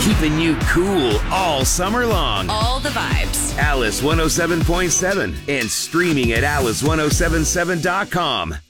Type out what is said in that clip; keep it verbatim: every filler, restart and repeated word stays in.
keeping you cool all summer long. All the vibes. Alice one oh seven point seven and streaming at alice one oh seven seven dot com.